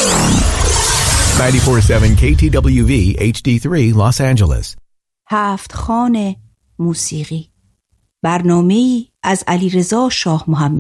94.7 KTWV HD3 Los Angeles. هفت خوان موسیقی، برنامه‌ای از علیرضا شاه محمد.